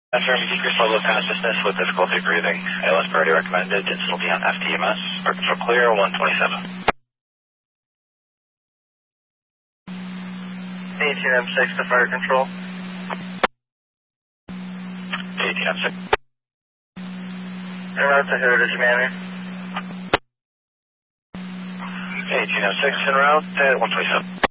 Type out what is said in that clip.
Confirm decreased level of consciousness with difficulty breathing. ALS priority recommended. Still be on FTMS. Fire control clear, 127. 18M6 to fire control. 18M6. En route to Heritage Manor. 18M6 en route at 127.